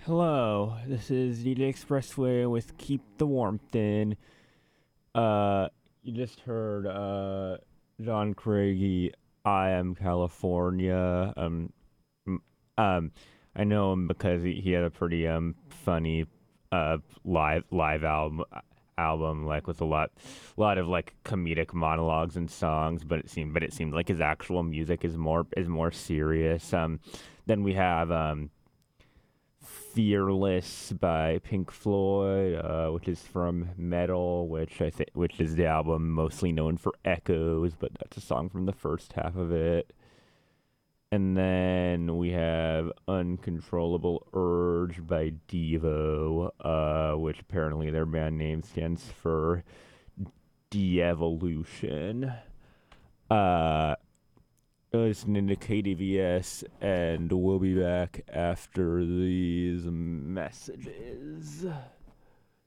Hello, this is DJ Expressway with Keep the Warmth In. You just heard John Craigie, I Am California. M- um, I know him because he had a pretty funny live album like with a lot of like comedic monologues and songs, but it seemed like his actual music is more serious. Then we have Fearless by Pink Floyd, which is from Metal, which is the album mostly known for Echoes, but that's a song from the first half of it. And then we have Uncontrollable Urge by Devo, which apparently their band name stands for De-Evolution. Uh, Listening to KDVS, and we'll be back after these messages.